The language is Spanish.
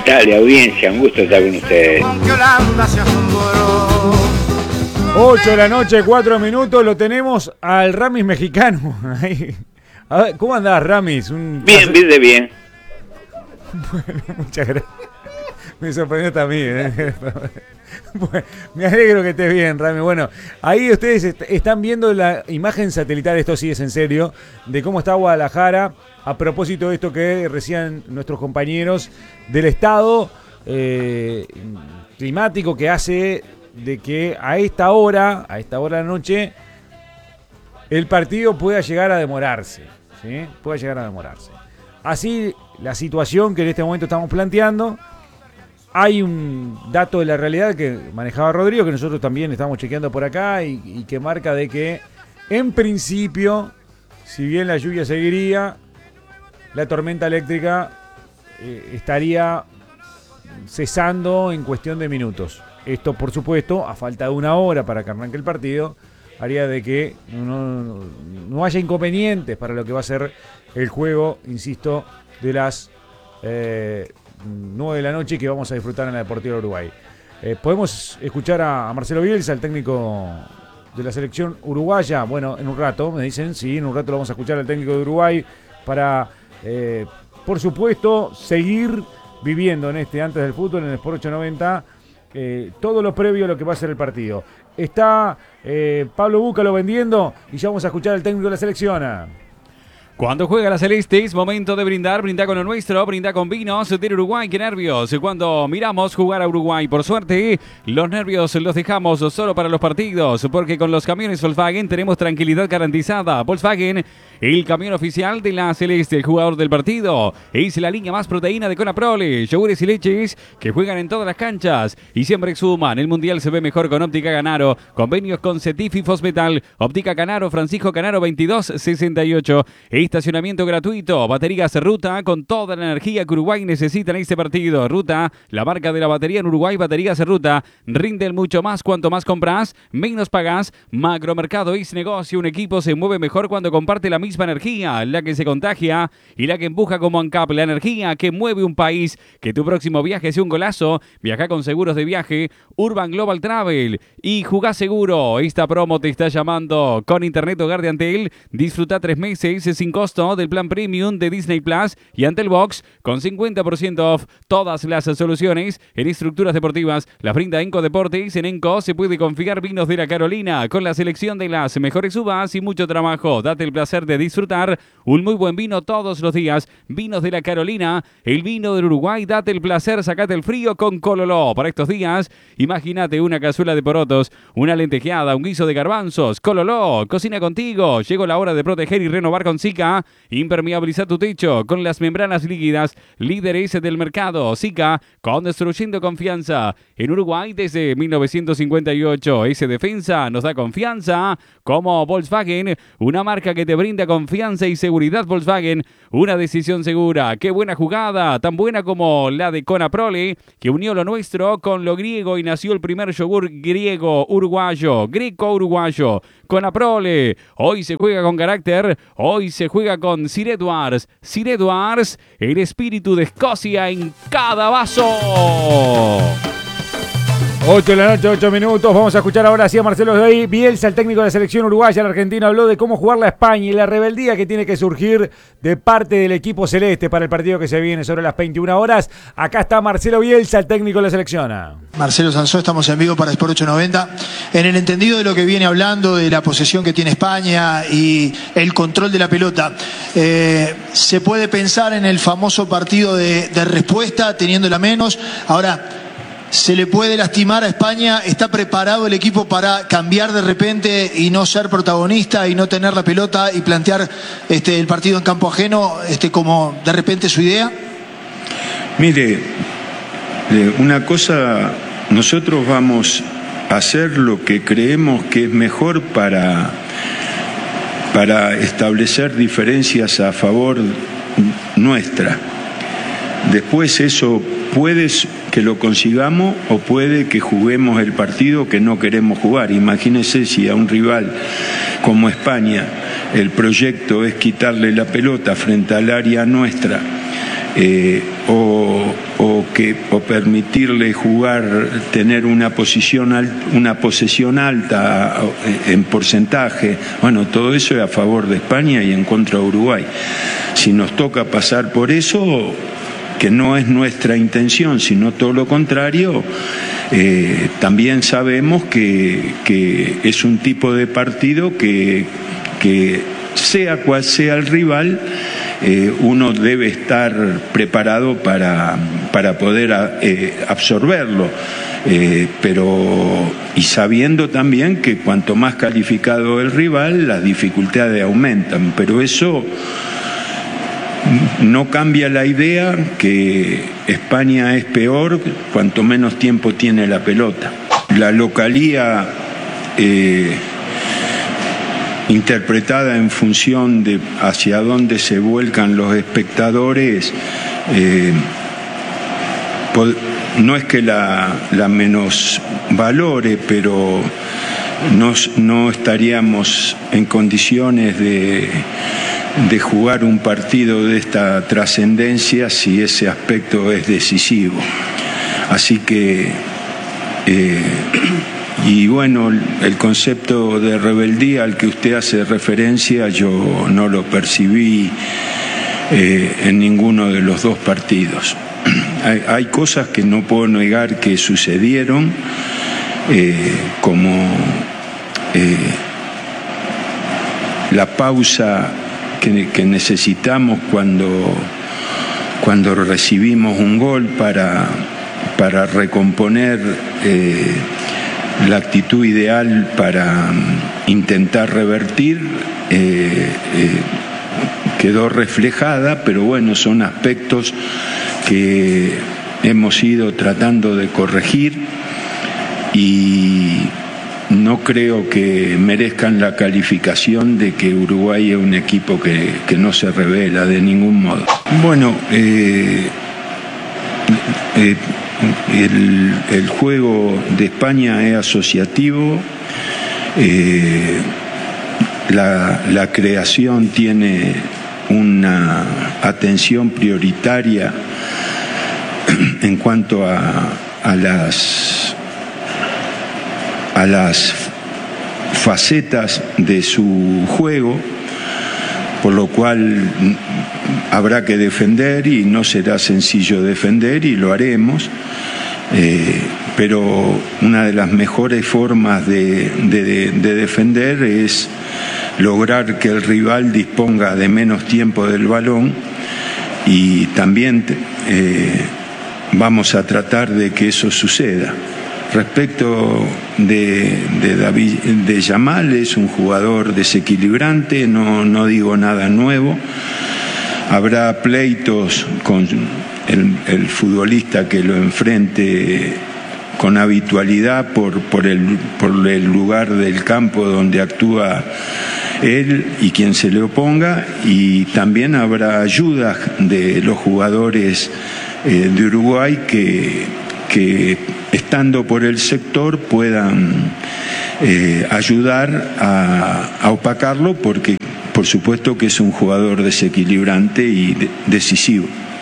tal, audiencia? Un gusto estar con ustedes. 8 de la noche, 4 minutos, lo tenemos al Ramis mexicano. A ver, ¿cómo andás, Ramis? Bien, bien. Bueno, muchas gracias. Me sorprendió también. Bueno, me alegro que estés bien, Rami. Bueno, ahí ustedes están viendo la imagen satelital, esto sí es en serio, de cómo está Guadalajara a propósito de esto que decían nuestros compañeros del estado climático que hace de que a esta hora de la noche, el partido pueda llegar a demorarse. ¿Sí? Pueda llegar a demorarse. Así, la situación que en este momento estamos planteando. Hay un dato de la realidad que manejaba Rodrigo, que nosotros también estamos chequeando por acá y que marca de que, en principio, si bien la lluvia seguiría, la tormenta eléctrica estaría cesando en cuestión de minutos. Esto, por supuesto, a falta de una hora para que arranque el partido, haría de que no haya inconvenientes para lo que va a ser el juego, insisto, de las 9 de la noche que vamos a disfrutar en la Deportiva Uruguay. Podemos escuchar a Marcelo Bielsa, el técnico de la selección uruguaya. Bueno, en un rato, me dicen, sí, en un rato lo vamos a escuchar al técnico de Uruguay para, por supuesto, seguir viviendo en antes del fútbol, en el Sport 890, todo lo previo a lo que va a ser el partido. Está Pablo Búcalo vendiendo y ya vamos a escuchar al técnico de la selección. Cuando juega la Celeste es momento de brindar, brinda con lo nuestro, brinda con vinos de Uruguay, qué nervios. Cuando miramos jugar a Uruguay, por suerte, los nervios los dejamos solo para los partidos, porque con los camiones Volkswagen tenemos tranquilidad garantizada. Volkswagen, el camión oficial de la Celeste, el jugador del partido, es la línea más proteína de Conaprole, yogures y leches que juegan en todas las canchas y siempre suman. El Mundial se ve mejor con Óptica Canaro, convenios con Cetif y Fosmetal, Óptica Canaro, Francisco Canaro 2268. Estacionamiento gratuito, baterías Ruta con toda la energía que Uruguay necesita en este partido. Ruta, la marca de la batería en Uruguay, baterías Ruta, rinden mucho más cuanto más compras, menos pagas. Macromercado es negocio, un equipo se mueve mejor cuando comparte la misma energía, la que se contagia y la que empuja como ANCAP, la energía que mueve un país. Que tu próximo viaje sea un golazo, viaja con seguros de viaje, Urban Global Travel y jugá seguro. Esta promo te está llamando con Internet Hogar de Antel, disfruta 3 meses sin costo del plan premium de Disney Plus y Antel Box con 50% off. Todas las soluciones en estructuras deportivas las brinda Enco Deportes. En Enco se puede confiar vinos de la Carolina con la selección de las mejores uvas y mucho trabajo. Date el placer de disfrutar un muy buen vino todos los días. Vinos de la Carolina, el vino del Uruguay. Date el placer, sacate el frío con Cololó. Para estos días, imagínate una cazuela de porotos, una lentejeada, un guiso de garbanzos. Cololó, cocina contigo. Llegó la hora de proteger y renovar con Zika. Impermeabiliza tu techo con las membranas líquidas, líderes del mercado. Zika, construyendo confianza. En Uruguay desde 1958. Ese defensa nos da confianza como Volkswagen, una marca que te brinda confianza y seguridad. Volkswagen, una decisión segura. Qué buena jugada, tan buena como la de Conaprole, que unió lo nuestro con lo griego y nació el primer yogur griego uruguayo, greco-uruguayo. Conaprole, hoy se juega con carácter, hoy se juega con Sir Edwards. Sir Edwards, el espíritu de Escocia en cada vaso. 8 de la noche, 8 minutos. Vamos a escuchar ahora sí a Marcelo Bielsa, el técnico de la selección uruguaya. El argentino habló de cómo jugar la España y la rebeldía que tiene que surgir de parte del equipo celeste para el partido que se viene sobre las 21 horas. Acá está Marcelo Bielsa, el técnico de la selección. Marcelo Sansó, estamos en vivo para Sport 890. En el entendido de lo que viene hablando, de la posesión que tiene España y el control de la pelota, se puede pensar en el famoso partido de respuesta, teniéndola menos. Ahora, ¿se le puede lastimar a España? ¿Está preparado el equipo para cambiar de repente y no ser protagonista y no tener la pelota y plantear el partido en campo ajeno como de repente su idea? Mire, una cosa, nosotros vamos a hacer lo que creemos que es mejor para establecer diferencias a favor nuestra. Después eso puede que lo consigamos o puede que juguemos el partido que no queremos jugar. Imagínese si a un rival como España el proyecto es quitarle la pelota frente al área nuestra o o permitirle jugar, tener una posesión alta en porcentaje. Bueno, todo eso es a favor de España y en contra de Uruguay. Si nos toca pasar por eso, que no es nuestra intención, sino todo lo contrario, también sabemos que es un tipo de partido que sea cual sea el rival, uno debe estar preparado para poder absorberlo, y sabiendo también que cuanto más calificado el rival, las dificultades aumentan, pero eso no cambia la idea que España es peor cuanto menos tiempo tiene la pelota. La localía interpretada en función de hacia dónde se vuelcan los espectadores, no es que la menosvalore, pero no estaríamos en condiciones de jugar un partido de esta trascendencia si ese aspecto es decisivo. Así que y bueno, el concepto de rebeldía al que usted hace referencia yo no lo percibí en ninguno de los dos partidos. Hay cosas que no puedo negar que sucedieron, como la pausa que necesitamos cuando recibimos un gol para recomponer la actitud ideal para intentar revertir, quedó reflejada, pero bueno, son aspectos que hemos ido tratando de corregir y no creo que merezcan la calificación de que Uruguay es un equipo que no se revela de ningún modo. Bueno, el juego de España es asociativo, la creación tiene una atención prioritaria en cuanto a las facetas de su juego, por lo cual habrá que defender y no será sencillo defender y lo haremos, pero una de las mejores formas de defender es lograr que el rival disponga de menos tiempo del balón y también vamos a tratar de que eso suceda. Respecto de Yamal, es un jugador desequilibrante, no digo nada nuevo. Habrá pleitos con el futbolista que lo enfrente con habitualidad por el lugar del campo donde actúa él y quien se le oponga, y también habrá ayudas de los jugadores de Uruguay que estando por el sector puedan ayudar a opacarlo, porque por supuesto que es un jugador desequilibrante y decisivo.